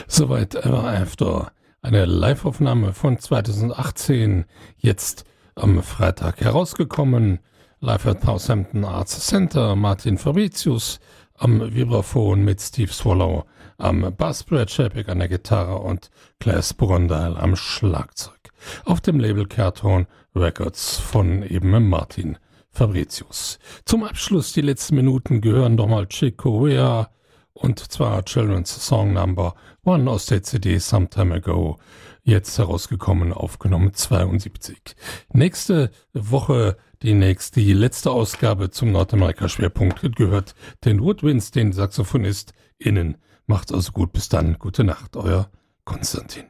Soweit Ever After. Eine Live-Aufnahme von 2018, jetzt am Freitag herausgekommen. Live at Southampton Arts Center, Martin Fabricius am Vibraphon mit Steve Swallow am Bass, Brad Chapek an der Gitarre und Claes Brondal am Schlagzeug. Auf dem Label Cartoon Records von eben Martin Fabricius. Zum Abschluss, die letzten Minuten, gehören nochmal Chick Corea, und zwar Children's Song Number 1 aus der CD Some Time Ago, jetzt herausgekommen, aufgenommen 72. Nächste Woche die letzte Ausgabe zum Nordamerika-Schwerpunkt gehört den Woodwinds, den SaxophonistInnen. Macht's also gut, bis dann, gute Nacht, euer Konstantin.